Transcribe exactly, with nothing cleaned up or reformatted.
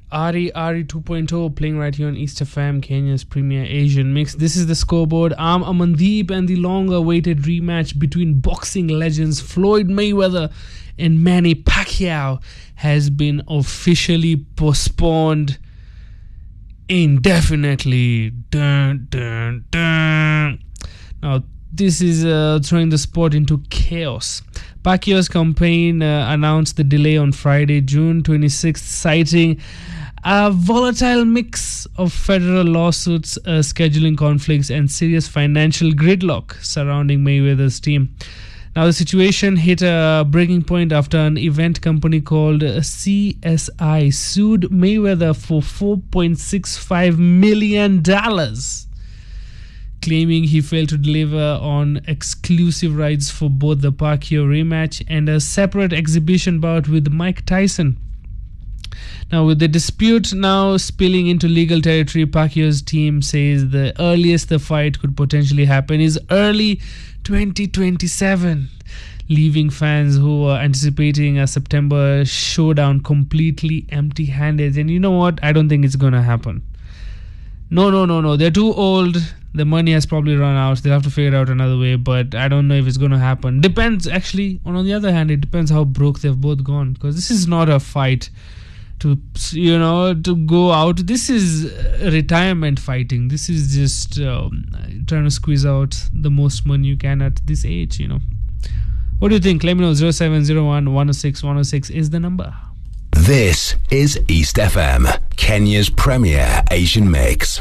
Ari Ari two point oh playing right here on East F M, Kenya's premier Asian mix. This is the scoreboard. I'm Amandeep, and the long-awaited rematch between boxing legends Floyd Mayweather and Manny Pacquiao has been officially postponed indefinitely. Dun, dun, dun. Now, this is uh, throwing the sport into chaos. Pacquiao's campaign uh, announced the delay on Friday, June twenty-sixth, citing a volatile mix of federal lawsuits, uh, scheduling conflicts, and serious financial gridlock surrounding Mayweather's team. Now, the situation hit a breaking point after an event company called C S I sued Mayweather for four point six five million dollars, claiming he failed to deliver on exclusive rights for both the Pacquiao rematch and a separate exhibition bout with Mike Tyson. Now, with the dispute now spilling into legal territory, Pacquiao's team says the earliest the fight could potentially happen is early twenty twenty-seven, leaving fans who are anticipating a September showdown completely empty-handed. And you know what? I don't think it's going to happen. No, no, no, no. They're too old. The money has probably run out. They'll have to figure it out another way. But I don't know if it's going to happen. Depends, actually. On the other hand, it depends how broke they've both gone. Because this is not a fight to, you know, to go out. This is retirement fighting. This is just um, trying to squeeze out the most money you can at this age, you know. What do you think? Let me know. zero seven zero one, one oh six, one oh six is the number. This is East F M, Kenya's premier Asian mix.